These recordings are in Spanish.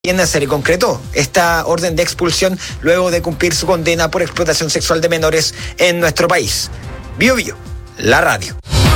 Se le concretó esta orden de expulsión luego de cumplir su condena por explotación sexual de menores en nuestro país. Bio Bio, la radio.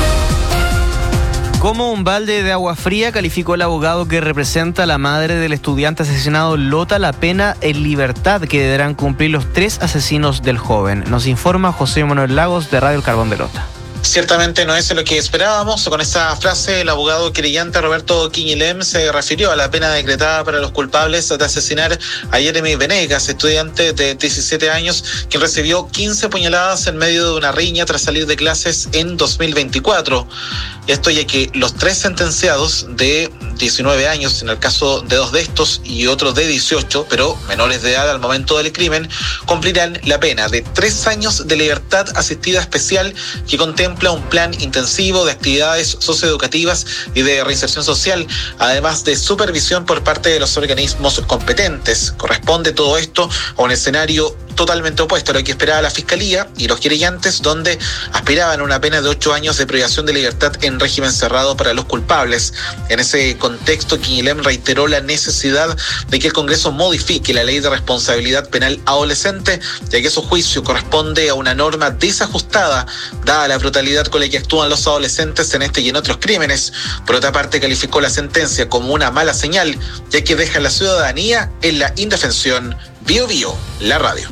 Como un balde de agua fría, calificó el abogado que representa a la madre del estudiante asesinado Lota la pena en libertad que deberán cumplir los 3 asesinos del joven. Nos informa José Manuel Lagos de Radio El Carbón de Lota. Ciertamente no es lo que esperábamos. Con esa frase, el abogado querellante Roberto Quiñilem se refirió a la pena decretada para los culpables de asesinar a Jeremy Venegas, estudiante de 17 años, quien recibió 15 puñaladas en medio de una riña tras salir de clases en 2024. Esto ya que los 3 sentenciados de 19 años, en el caso de 2 de estos, y otros de 18, pero menores de edad al momento del crimen, cumplirán la pena de 3 años de libertad asistida especial que contempla un plan intensivo de actividades socioeducativas y de reinserción social, además de supervisión por parte de los organismos competentes. Corresponde todo esto a un escenario totalmente opuesto a lo que esperaba la Fiscalía y los querellantes, donde aspiraban a una pena de 8 años de privación de libertad en régimen cerrado para los culpables. En ese contexto, Quiñilem reiteró la necesidad de que el Congreso modifique la ley de responsabilidad penal adolescente, ya que su juicio corresponde a una norma desajustada, dada la brutalidad con la que actúan los adolescentes en este y en otros crímenes. Por otra parte, calificó la sentencia como una mala señal, ya que deja a la ciudadanía en la indefensión. Bio Bio, la radio.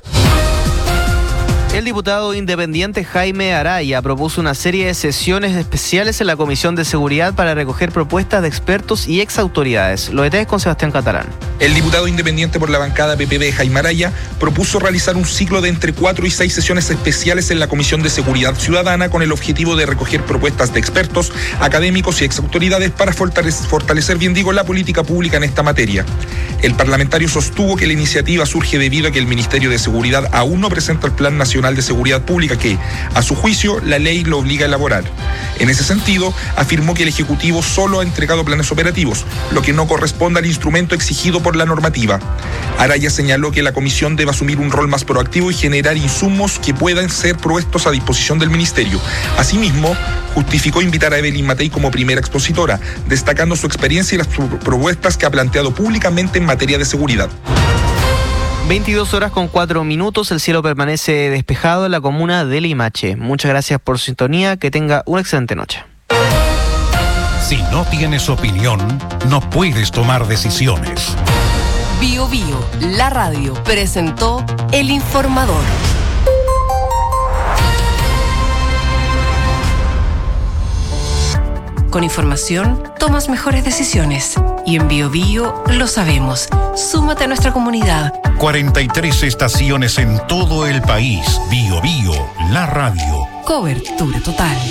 El diputado independiente Jaime Araya propuso una serie de sesiones especiales en la Comisión de Seguridad para recoger propuestas de expertos y exautoridades. Lo detalles con Sebastián Catalán. El diputado independiente por la bancada PPD, Jaime Araya, propuso realizar un ciclo de entre 4 y 6 sesiones especiales en la Comisión de Seguridad Ciudadana con el objetivo de recoger propuestas de expertos, académicos y exautoridades para fortalecer, la política pública en esta materia. El parlamentario sostuvo que la iniciativa surge debido a que el Ministerio de Seguridad aún no presenta el Plan Nacional de Seguridad Pública que, a su juicio, la ley lo obliga a elaborar. En ese sentido, afirmó que el Ejecutivo solo ha entregado planes operativos, lo que no corresponde al instrumento exigido por la normativa. Araya señaló que la comisión debe asumir un rol más proactivo y generar insumos que puedan ser puestos a disposición del Ministerio. Asimismo, justificó invitar a Evelyn Matei como primera expositora, destacando su experiencia y las propuestas que ha planteado públicamente en materia de seguridad. 22:04, el cielo permanece despejado en la comuna de Limache. Muchas gracias por su sintonía, que tenga una excelente noche. Si no tienes opinión, no puedes tomar decisiones. Bio Bio, la radio, presentó El Informador. Con información, tomas mejores decisiones. Y en Bio Bio lo sabemos. Súmate a nuestra comunidad. 43 estaciones en todo el país. Bio Bio, la radio. Cobertura total.